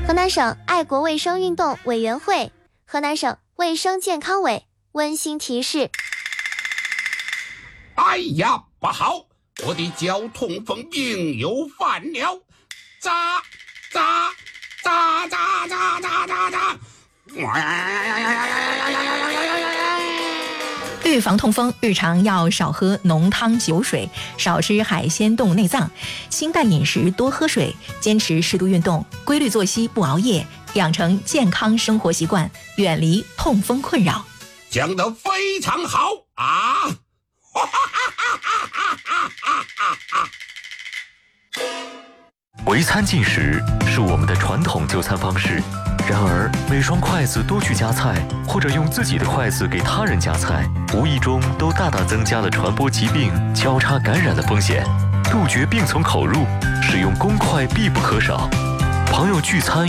河南省爱国卫生运动委员会、河南省卫生健康委温馨提示： 哎呀，不好，我的脚痛风病又犯了！扎！ 预防痛风，日常要少喝浓汤酒水，少吃海鲜动物内脏，清淡饮食，多喝水，坚持适度运动，规律作息，不熬夜，养成健康生活习惯，远离痛风困扰。 讲得非常好啊！ 围餐进食是我们的传统就餐方式，然而每双筷子都去夹菜，或者用自己的筷子给他人夹菜，无意中都大大增加了传播疾病、交叉感染的风险。杜绝病从口入，使用公筷必不可少。朋友聚餐